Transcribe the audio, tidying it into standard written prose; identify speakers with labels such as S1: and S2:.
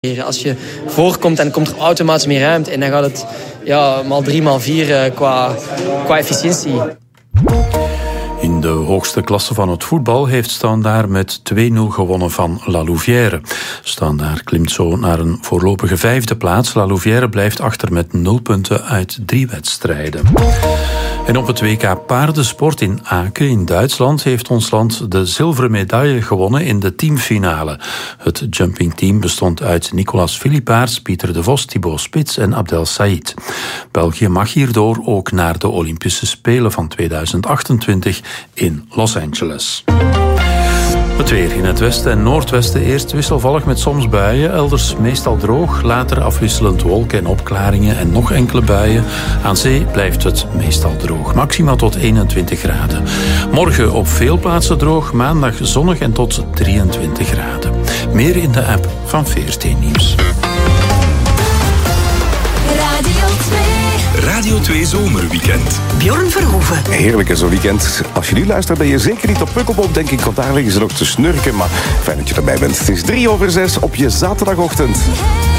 S1: Als je voorkomt, dan komt er automatisch meer ruimte. En dan gaat het maal 3, maal 4 qua efficiëntie.
S2: In de hoogste klasse van het voetbal heeft Standaard met 2-0 gewonnen van La Louvière. Standaard klimt zo naar een voorlopige 5e plaats. La Louvière blijft achter met 0 punten uit 3 wedstrijden. En op het WK paardensport in Aken in Duitsland heeft ons land de zilveren medaille gewonnen in de teamfinale. Het jumpingteam bestond uit Nicolas Philippaerts, Pieter de Vos, Thibaut Spits en Abdel Said. België mag hierdoor ook naar de Olympische Spelen van 2028 in Los Angeles. Het weer in het westen en noordwesten eerst wisselvallig met soms buien, elders meestal droog, later afwisselend wolken en opklaringen en nog enkele buien. Aan zee blijft het meestal droog, maximaal tot 21 graden. Morgen op veel plaatsen droog, maandag zonnig en tot 23 graden. Meer in de app van VRT Nieuws.
S3: Radio 2 Zomerweekend.
S4: Bjorn Verhoeven.
S5: Heerlijk zo'n weekend. Als je nu luistert ben je zeker niet op Pukkelpop, denk ik, want daar liggen ze nog te snurken. Maar fijn dat je erbij bent. Het is 6:03 op je zaterdagochtend.